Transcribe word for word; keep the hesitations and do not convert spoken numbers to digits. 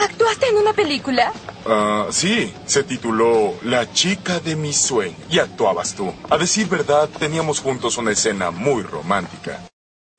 ¿Actuaste en una película? Ah, sí, se tituló La chica de mis sueños y actuabas tú. A decir verdad, teníamos juntos una escena muy romántica.